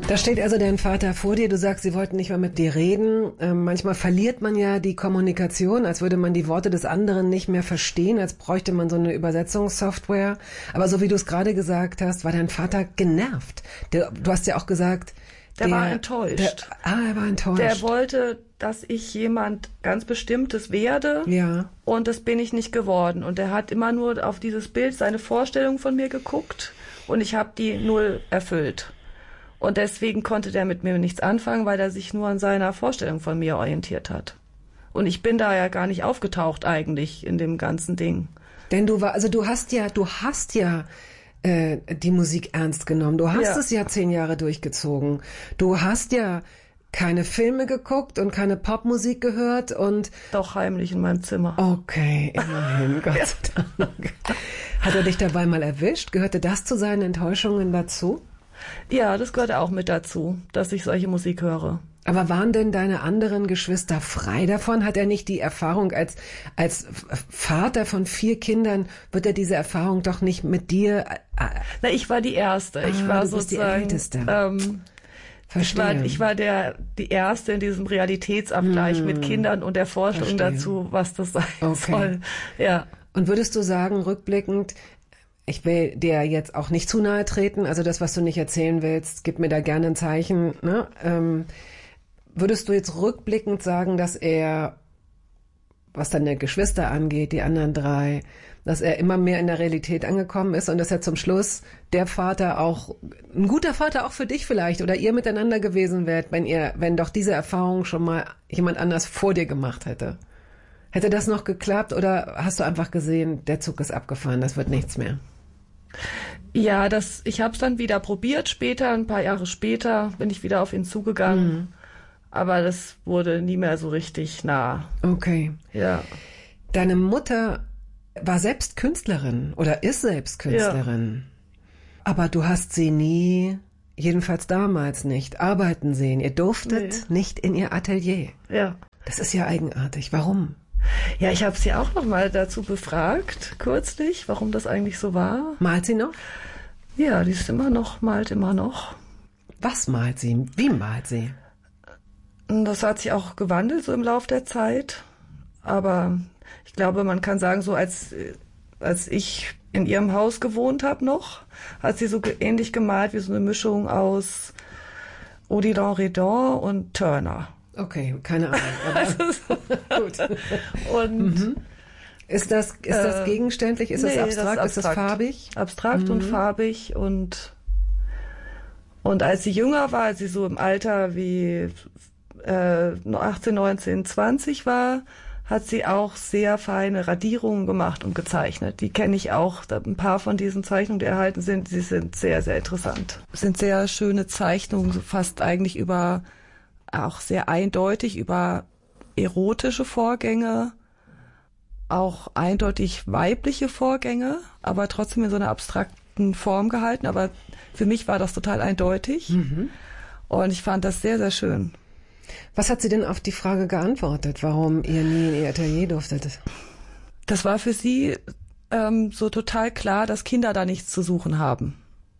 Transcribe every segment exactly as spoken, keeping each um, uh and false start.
Da steht also dein Vater vor dir, du sagst, sie wollten nicht mehr mit dir reden. Ähm, manchmal verliert man ja die Kommunikation, als würde man die Worte des anderen nicht mehr verstehen, als bräuchte man so eine Übersetzungssoftware. Aber so wie du es gerade gesagt hast, war dein Vater genervt. Der, du hast ja auch gesagt... Der, der war enttäuscht. Der, ah, er war enttäuscht. Der wollte, dass ich jemand ganz Bestimmtes werde. Ja. Und das bin ich nicht geworden. Und er hat immer nur auf dieses Bild seine Vorstellung von mir geguckt. Und ich habe die null erfüllt. Und deswegen konnte der mit mir nichts anfangen, weil er sich nur an seiner Vorstellung von mir orientiert hat. Und ich bin da ja gar nicht aufgetaucht eigentlich in dem ganzen Ding. Denn du war, also du hast ja, du hast ja äh, die Musik ernst genommen. Du hast Ja. es ja zehn Jahre durchgezogen. Du hast ja keine Filme geguckt und keine Popmusik gehört und... Doch heimlich in meinem Zimmer. Okay, immerhin, Gott sei Dank. Hat er dich dabei mal erwischt? Gehörte das zu seinen Enttäuschungen dazu? Ja, das gehört auch mit dazu, dass ich solche Musik höre. Aber waren denn deine anderen Geschwister frei davon? Hat er nicht die Erfahrung als, als Vater von vier Kindern, wird er diese Erfahrung doch nicht mit dir... Äh, Na, ich war die Erste. Ich ah, war du bist sozusagen... die Älteste. Ähm, ich war, ich war der, die Erste in diesem Realitätsabgleich Hm. mit Kindern und der Vorstellung Verstehe. dazu, was das sein Okay. soll. Ja. Und würdest du sagen, rückblickend, ich will dir jetzt auch nicht zu nahe treten, also das, was du nicht erzählen willst, gib mir da gerne ein Zeichen, ne? Ähm, würdest du jetzt rückblickend sagen, dass er, was deine Geschwister angeht, die anderen drei, dass er immer mehr in der Realität angekommen ist und dass er zum Schluss der Vater auch, ein guter Vater auch für dich vielleicht oder ihr miteinander gewesen wärt, wenn ihr, wenn doch diese Erfahrung schon mal jemand anders vor dir gemacht hätte? Hätte das noch geklappt oder hast du einfach gesehen, der Zug ist abgefahren, das wird nichts mehr? Ja, das, ich habe es dann wieder probiert später, ein paar Jahre später bin ich wieder auf ihn zugegangen. Mhm. Aber das wurde nie mehr so richtig nah. Okay. Ja. Deine Mutter war selbst Künstlerin oder ist selbst Künstlerin. Ja. Aber du hast sie nie, jedenfalls damals nicht, arbeiten sehen. Ihr durftet nee. nicht in ihr Atelier. Ja. Das ist ja eigenartig. Warum? Ja, ich habe sie auch noch mal dazu befragt, kürzlich, warum das eigentlich so war. Malt sie noch? Ja, die ist immer noch, malt immer noch. Was malt sie? Wie malt sie? Das hat sich auch gewandelt so im Lauf der Zeit. Aber ich glaube, man kann sagen, so als, als ich in ihrem Haus gewohnt habe noch, hat sie so ähnlich gemalt wie so eine Mischung aus Odilon Redon und Turner. Okay, keine Ahnung. Aber also so. Gut. Und mhm. Ist das, ist das äh, gegenständlich? Ist nee, das abstrakt? das ist, ist das farbig? Abstrakt mhm. und farbig. Und, und als sie jünger war, als sie so im Alter wie äh, achtzehn, neunzehn, zwanzig war, hat sie auch sehr feine Radierungen gemacht und gezeichnet. Die kenne ich auch. Ein paar von diesen Zeichnungen, die erhalten sind, sie sind sehr, sehr interessant. Es sind sehr schöne Zeichnungen, fast eigentlich über, auch sehr eindeutig über erotische Vorgänge, auch eindeutig weibliche Vorgänge, aber trotzdem in so einer abstrakten Form gehalten. Aber für mich war das total eindeutig. Mhm. Und ich fand das sehr, sehr schön. Was hat sie denn auf die Frage geantwortet, warum ihr nie in ihr Atelier durftet? Das war für sie ähm, so total klar, dass Kinder da nichts zu suchen haben.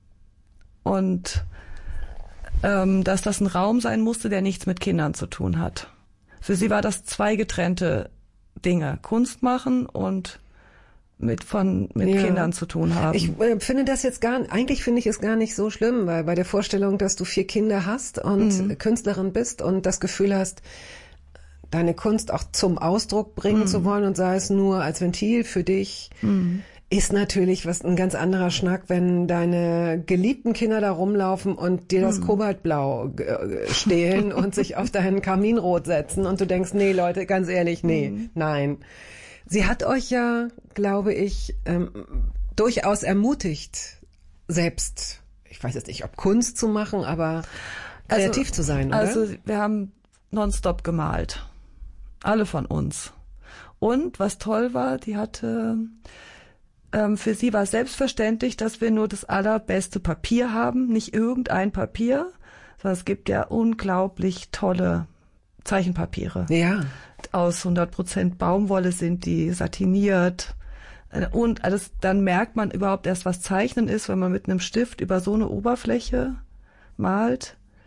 Und ähm, dass das ein Raum sein musste, der nichts mit Kindern zu tun hat. Für sie war das zwei getrennte Dinge. Kunst machen und mit von mit ja. Kindern zu tun haben. Ich äh, finde das jetzt gar, eigentlich finde ich es gar nicht so schlimm, weil bei der Vorstellung, dass du vier Kinder hast und mhm. Künstlerin bist und das Gefühl hast, deine Kunst auch zum Ausdruck bringen mhm. zu wollen und sei es nur als Ventil für dich, mhm. ist natürlich was ein ganz anderer Schnack, wenn deine geliebten Kinder da rumlaufen und dir das mhm. Kobaltblau äh, stehlen und sich auf dein Kaminrot setzen und du denkst, nee Leute, ganz ehrlich, nee, mhm. nein. Sie hat euch ja, glaube ich, ähm, durchaus ermutigt, selbst, ich weiß jetzt nicht, ob Kunst zu machen, aber kreativ also, zu sein, oder? Also wir haben nonstop gemalt. Alle von uns. Und was toll war, die hatte, ähm, für sie war selbstverständlich, dass wir nur das allerbeste Papier haben, nicht irgendein Papier, sondern es gibt ja unglaublich tolle Zeichenpapiere. Ja. Aus hundert Prozent Baumwolle sind die, satiniert. Und alles, dann merkt man überhaupt erst, was Zeichnen ist, wenn man mit einem Stift über so eine Oberfläche malt.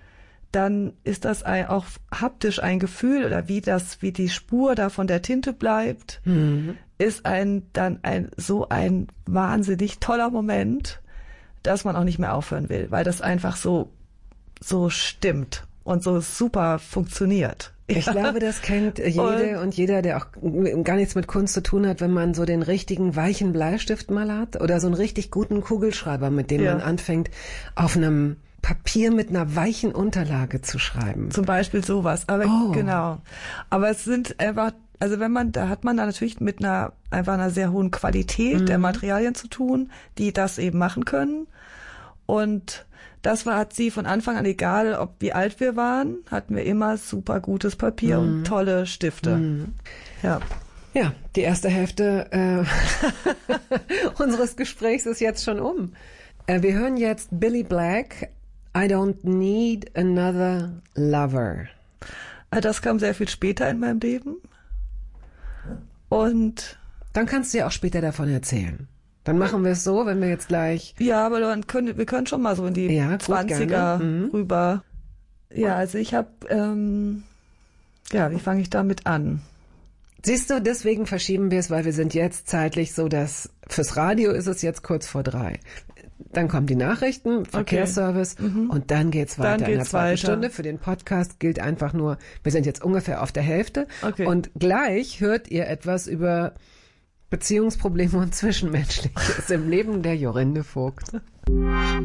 dann ist das ein, auch haptisch ein Gefühl oder wie das, wie die Spur da von der Tinte bleibt, mhm. ist ein dann ein so ein wahnsinnig toller Moment, dass man auch nicht mehr aufhören will, weil das einfach so so stimmt und so super funktioniert. Ich ja. glaube, das kennt jede und, und jeder, der auch gar nichts mit Kunst zu tun hat, wenn man so den richtigen weichen Bleistift mal hat oder so einen richtig guten Kugelschreiber, mit dem ja. man anfängt, auf einem Papier mit einer weichen Unterlage zu schreiben. Zum Beispiel sowas. Aber oh. genau. Aber es sind einfach, also wenn man, da hat man da natürlich mit einer einfach einer sehr hohen Qualität mhm. der Materialien zu tun, die das eben machen können. Und das war, hat sie von Anfang an, egal ob wie alt wir waren, hatten wir immer super gutes Papier mhm. und tolle Stifte. Mhm. Ja. Ja, die erste Hälfte äh, unseres Gesprächs ist jetzt schon um. Äh, wir hören jetzt Billy Black, I Don't Need Another Lover. Das kam sehr viel später in meinem Leben. Und dann kannst du ja auch später davon erzählen. Dann machen wir es so, wenn wir jetzt gleich... Ja, aber dann können wir können schon mal so in die ja, zwanziger mhm. rüber. Ja, also ich habe... Ähm, ja, wie fange ich damit an? Siehst du, deswegen verschieben wir es, weil wir sind jetzt zeitlich so, dass fürs Radio ist es jetzt kurz vor drei. Dann kommen die Nachrichten, Verkehrsservice okay. mhm. und dann geht's weiter. Dann geht's in der zweiten weiter. Stunde. Für den Podcast gilt einfach nur, wir sind jetzt ungefähr auf der Hälfte. Okay. Und gleich hört ihr etwas über Beziehungsprobleme und Zwischenmenschliches im Leben der Jorinde Vogt.